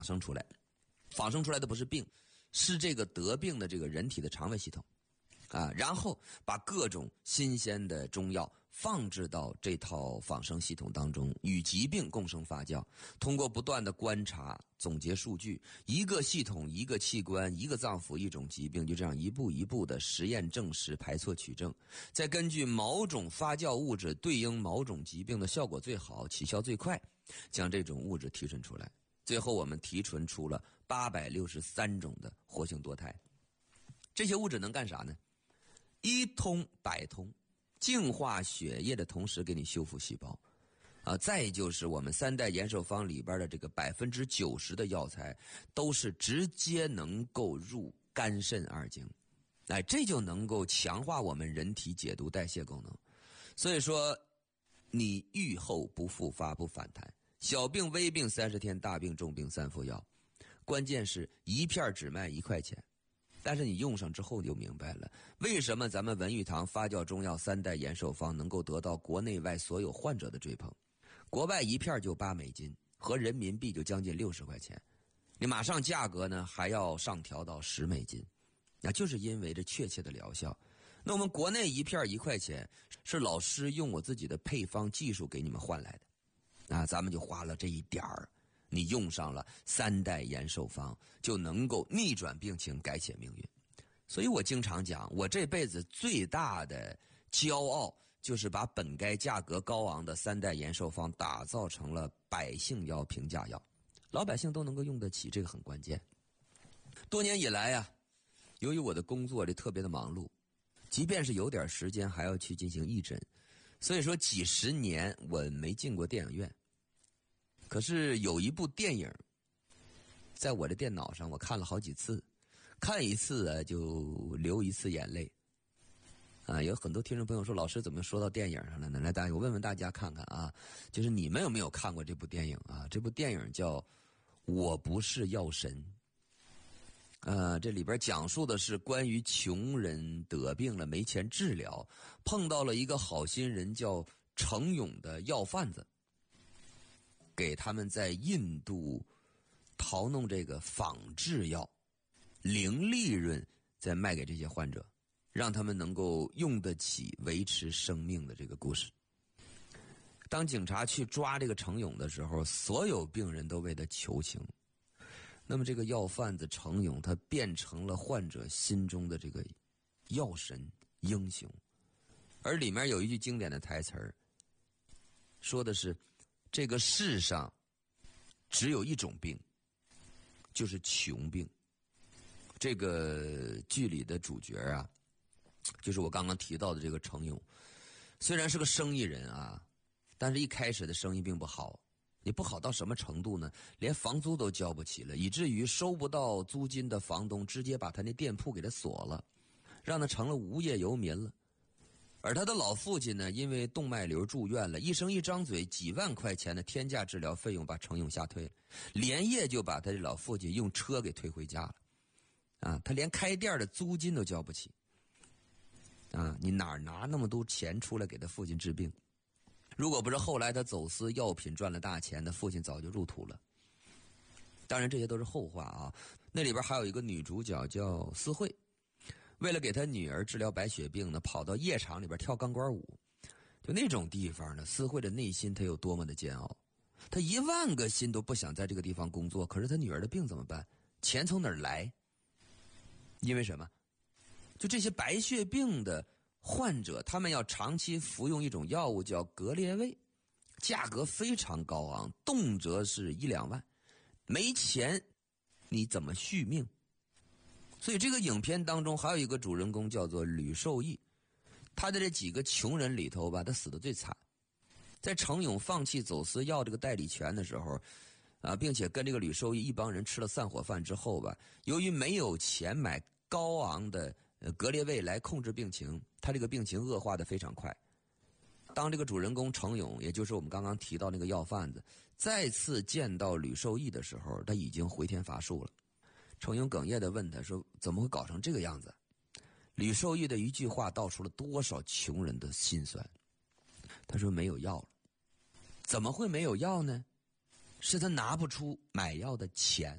生出来，仿生出来的不是病，是这个得病的这个人体的肠胃系统啊，然后把各种新鲜的中药放置到这套仿生系统当中，与疾病共生发酵，通过不断的观察总结数据，一个系统一个器官一个脏腑一种疾病，就这样一步一步的实验证实排错取证，再根据某种发酵物质对应某种疾病的效果最好起效最快，将这种物质提纯出来，最后我们提纯出了863种的活性多肽。这些物质能干啥呢？一通百通，净化血液的同时给你修复细胞啊，再就是我们3代延寿方里边的这个90%的药材都是直接能够入肝肾二经，哎，这就能够强化我们人体解毒代谢功能。所以说你愈后不复发不反弹，小病微病30天，大病重病3副药，关键是一片只卖1块钱。但是你用上之后就明白了，为什么咱们文玉堂发酵中药3代延寿方能够得到国内外所有患者的追捧。国外一片就8美金，合人民币就将近60块钱，你马上价格呢还要上调到10美金，那就是因为这确切的疗效。那我们国内一片1块钱，是老师用我自己的配方技术给你们换来的，啊，咱们就花了这一点儿，你用上了3代延寿方，就能够逆转病情，改写命运。所以我经常讲，我这辈子最大的骄傲就是把本该价格高昂的3代延寿方打造成了百姓药、平价药，老百姓都能够用得起，这个很关键。多年以来啊，由于我的工作里特别的忙碌，即便是有点时间还要去进行义诊，所以说几十年我没进过电影院。可是有一部电影在我的电脑上我看了好几次，看一次啊就流一次眼泪啊。有很多听众朋友说，老师怎么说到电影上了呢？来，大家我问问大家看看啊，就是你们有没有看过这部电影啊？这部电影叫《我不是药神》这里边讲述的是关于穷人得病了没钱治疗，碰到了一个好心人叫程勇的药贩子，给他们在印度淘弄这个仿制药，零利润再卖给这些患者，让他们能够用得起维持生命的这个故事。当警察去抓这个程勇的时候，所有病人都为他求情。那么这个药贩子程勇，他变成了患者心中的这个药神英雄。而里面有一句经典的台词儿，说的是这个世上只有一种病，就是穷病。这个剧里的主角啊，就是我刚刚提到的这个程勇，虽然是个生意人啊，但是一开始的生意并不好。你不好到什么程度呢？连房租都交不起了，以至于收不到租金的房东直接把他那店铺给他锁了，让他成了无业游民了。而他的老父亲呢，因为动脉瘤住院了，医生一张嘴几万块钱的天价治疗费用把程勇吓退了，连夜就把他的老父亲用车给推回家了。啊，他连开店的租金都交不起。啊，你哪拿那么多钱出来给他父亲治病？如果不是后来他走私药品赚了大钱，他父亲早就入土了。当然这些都是后话啊。那里边还有一个女主角叫思慧，为了给他女儿治疗白血病呢，跑到夜场里边跳钢管舞。就那种地方呢，思慧的内心他有多么的煎熬，他10000个心都不想在这个地方工作。可是他女儿的病怎么办？钱从哪儿来？因为什么？就这些白血病的患者，他们要长期服用一种药物叫格列卫，价格非常高昂，动辄是1-2万，没钱你怎么续命？所以这个影片当中还有一个主人公叫做吕受益，他的这几个穷人里头吧，他死得最惨。在程勇放弃走私药这个代理权的时候啊，并且跟这个吕受益一帮人吃了散伙饭之后吧，由于没有钱买高昂的格列卫来控制病情，他这个病情恶化的非常快。当这个主人公程勇，也就是我们刚刚提到那个药贩子，再次见到吕受益的时候，他已经回天乏术了。程勇哽咽地问他说，怎么会搞成这个样子？吕受益的一句话道出了多少穷人的心酸。他说没有药了。怎么会没有药呢？ 是他拿不出买药的钱。